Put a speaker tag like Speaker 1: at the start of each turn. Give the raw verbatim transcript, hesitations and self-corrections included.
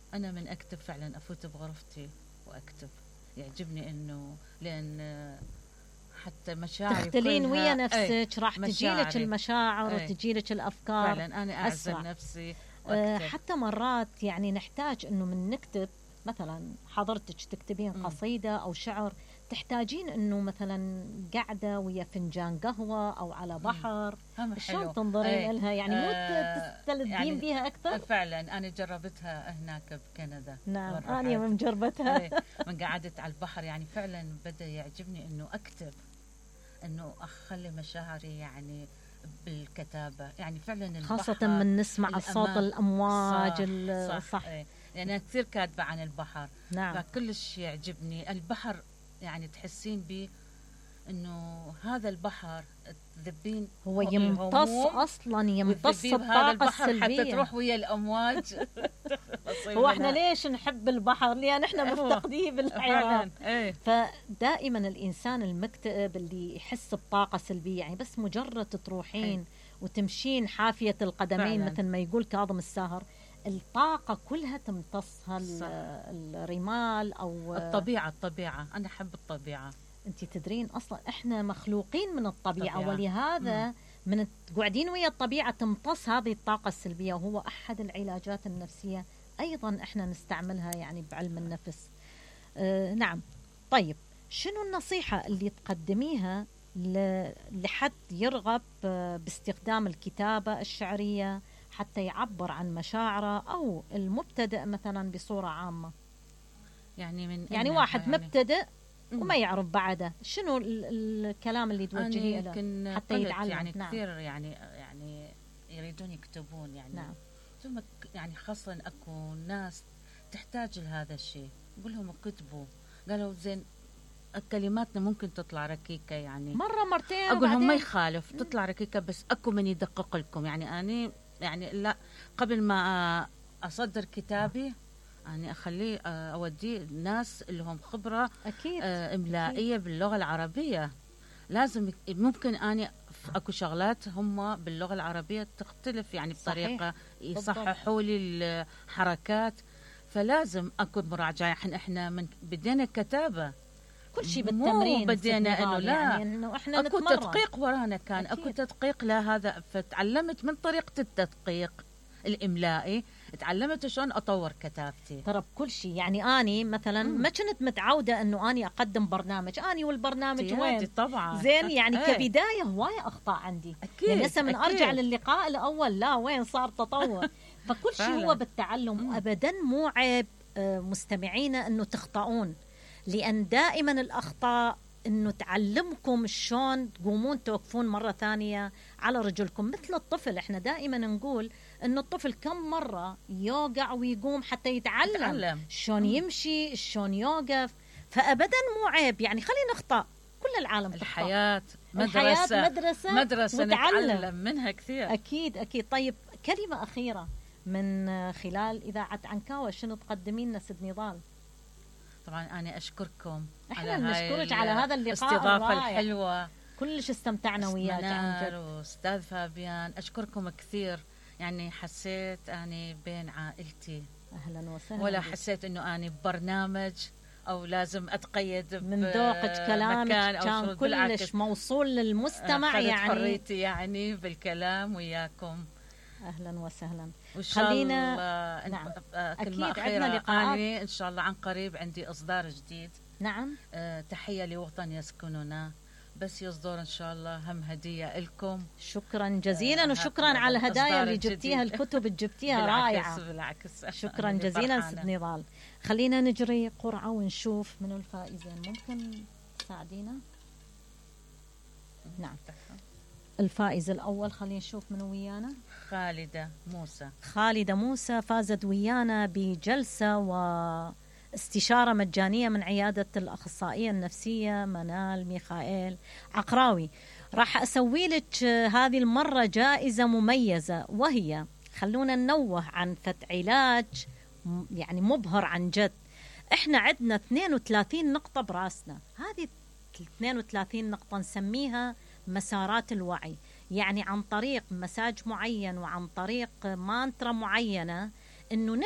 Speaker 1: أنا من أكتب فعلا أفوت بغرفتي وأكتب، يعجبني إنه لأن حتى مشاعري
Speaker 2: تختلين ويا
Speaker 1: كلها أي
Speaker 2: نفسك، راح تجيلك
Speaker 1: مشاعري
Speaker 2: المشاعر
Speaker 1: أي
Speaker 2: وتجيلك الأفكار
Speaker 1: فعلا أنا أعزل
Speaker 2: أسرع.
Speaker 1: نفسي
Speaker 2: أه
Speaker 1: وأكتب.
Speaker 2: حتى مرات يعني نحتاج إنه من نكتب، مثلا حضرتك تكتبين
Speaker 1: مم.
Speaker 2: قصيدة أو شعر، تحتاجين إنه مثلا قاعدة ويا فنجان قهوة أو على بحر،
Speaker 1: هم
Speaker 2: شلون
Speaker 1: حلو
Speaker 2: تنظرين
Speaker 1: أي
Speaker 2: لها؟ يعني مو
Speaker 1: آه
Speaker 2: تستلذين
Speaker 1: يعني
Speaker 2: بيها أكثر؟
Speaker 1: فعلا أنا جربتها هناك بكندا.
Speaker 2: نعم
Speaker 1: وين
Speaker 2: أنا
Speaker 1: رحت.
Speaker 2: مجربتها.
Speaker 1: أي من قعدت على البحر يعني فعلا بدأ يعجبني إنه أكتب، إنه أخلي مشاعري يعني بالكتابة، يعني فعلا البحر
Speaker 2: خاصة من نسمع الصوت
Speaker 1: الأمان.
Speaker 2: الأمواج.
Speaker 1: صح,
Speaker 2: صح, صح.
Speaker 1: ايه يعني أنا كثير كاتبة عن البحر.
Speaker 2: نعم.
Speaker 1: فكلش يعجبني البحر، يعني تحسين بيه إنه هذا البحر تذبين
Speaker 2: هو يمتص أصلا، يمتص الطاقة
Speaker 1: البحر
Speaker 2: السلبية
Speaker 1: حتى تروح ويا الأمواج.
Speaker 2: هو احنا ليش نحب البحر؟ لأن احنا مفتقديه بالحياة.
Speaker 1: ايه.
Speaker 2: فدائما الإنسان المكتئب اللي يحس بطاقة سلبية، يعني بس مجرد تروحين وتمشين حافية القدمين فعلا. مثل ما يقول كاظم الساهر، الطاقة كلها تمتصها الرمال أو
Speaker 1: الطبيعة. الطبيعة أنا أحب الطبيعة.
Speaker 2: أنت تدرين أصلا إحنا مخلوقين من الطبيعة طبيعة. ولهذا مم. من قاعدين ويا الطبيعة تمتص هذه الطاقة السلبية، وهو أحد العلاجات النفسية أيضا إحنا نستعملها يعني بعلم النفس. آه نعم. طيب شنو النصيحة اللي تقدميها لحد يرغب باستخدام الكتابة الشعرية حتى يعبر عن مشاعره، أو المبتدئ مثلا بصورة عامة؟
Speaker 1: يعني من
Speaker 2: يعني واحد يعني مبتدئ وما يعرف بعده، شنو الكلام اللي توجهيه له حتى يتعلم؟
Speaker 1: يعني
Speaker 2: نعم.
Speaker 1: كثير يعني يعني يريدون يكتبون يعني
Speaker 2: نعم.
Speaker 1: ثم يعني خاصة أكو ناس تحتاج لهذا الشيء، أقول لهم اكتبوا. قالوا زين كلماتنا ممكن تطلع ركيكة، يعني
Speaker 2: مرة مرتين
Speaker 1: أقول لهم ما يخالف تطلع ركيكة، بس أكو من يدقق لكم. يعني أنا يعني لا، قبل ما أصدر كتابي يعني أخليه أوديه الناس اللي هم خبرة
Speaker 2: أكيد.
Speaker 1: آه إملائية أكيد. باللغة العربية لازم. ممكن أنا أكو شغلات هم باللغة العربية تختلف يعني بطريقة يصححوا لي الحركات، فلازم أكو مراجعة. إحنا من بدينا كتابة
Speaker 2: كل شيء بالتمرين،
Speaker 1: بدينا إنه لا
Speaker 2: يعني إنه إحنا
Speaker 1: أكو
Speaker 2: نتمرن.
Speaker 1: تدقيق ورانا كان أكيد. أكو تدقيق لهذا، فتعلمت من طريقة التدقيق الإملائي، تعلمت شلون أطور كتابتي.
Speaker 2: ترى بكل شيء. يعني أني مثلا مم. ما كنت متعودة أنه أني أقدم برنامج، أني والبرنامج وين
Speaker 1: طبعا
Speaker 2: زين يعني ايه. كبداية هواية أخطاء عندي
Speaker 1: أكيد.
Speaker 2: يعني هسه من أكيد. أرجع للقاء الأول لا وين صار تطور. فكل شيء هو بالتعلم. مم. أبدا مو عيب مستمعينا أنه تخطئون، لأن دائما الأخطاء انه تعلمكم شلون تقومون توقفون مره ثانيه على رجلكم. مثل الطفل، احنا دائما نقول انه الطفل كم مره يوقع ويقوم حتى يتعلم شلون يمشي شلون يوقف. فابدا مو عيب، يعني خلينا نخطأ، كل العالم تخطأ.
Speaker 1: الحياة مدرسة.
Speaker 2: الحياة مدرسة,
Speaker 1: مدرسة نتعلم منها كثير.
Speaker 2: اكيد اكيد. طيب كلمه اخيره من خلال اذاعه عنكاوة، شنو تقدمين لنا سيد نضال؟
Speaker 1: طبعا أنا أشكركم،
Speaker 2: احنا نشكرك على هذا اللقاء
Speaker 1: الاستضافة الحلوة،
Speaker 2: كلش استمتعنا وياك عن جد.
Speaker 1: وأستاذ فابيان أشكركم كثير، يعني حسيت أني بين عائلتي.
Speaker 2: أهلا وسهلا.
Speaker 1: ولا حسيت أنه أني ببرنامج أو لازم أتقيد
Speaker 2: من ذوقك كلامك كان كلش موصول للمستمع، يعني
Speaker 1: حريتي يعني بالكلام وياكم.
Speaker 2: أهلا وسهلا.
Speaker 1: وإن شاء الله.
Speaker 2: نعم.
Speaker 1: كلمة أخيرة، أنا إن شاء الله عن قريب عندي إصدار جديد.
Speaker 2: نعم.
Speaker 1: أه تحية لوطن يسكننا، بس يصدر إن شاء الله هم هدية لكم.
Speaker 2: شكرا جزيلا. أه وشكرا على الهدايا اللي جبتيها، الكتب اللي جبتيها رائعة.
Speaker 1: بالعكس
Speaker 2: شكرا جزيلا سيد نضال. خلينا نجري قرعة ونشوف من الفائزين. ممكن تساعدينا؟ نعم. الفائز الأول خلينا نشوف من ويانا.
Speaker 1: خالدة موسى.
Speaker 2: خالدة موسى فازت ويانا بجلسة واستشارة مجانية من عيادة الأخصائية النفسية منال ميخائيل عقراوي. راح أسوي لك هذه المرة جائزة مميزة، وهي خلونا ننوه عن فت علاج يعني مبهر عن جد. احنا عندنا اثنين وثلاثين نقطة براسنا، هذه اثنين وثلاثين نقطة نسميها مسارات الوعي. يعني عن طريق مساج معين وعن طريق مانترا معينة انه